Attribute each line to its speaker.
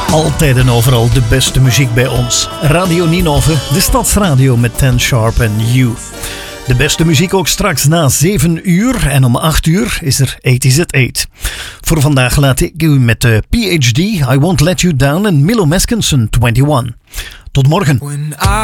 Speaker 1: Altijd en overal de beste muziek bij ons. Radio Ninove, de Stadsradio met Ten Sharp en You. De beste muziek ook straks na 7 uur en om 8 uur is er 80's at 8. Voor vandaag laat ik u met de PhD, I Won't Let You Down en Milo Meskinson 21. Tot morgen.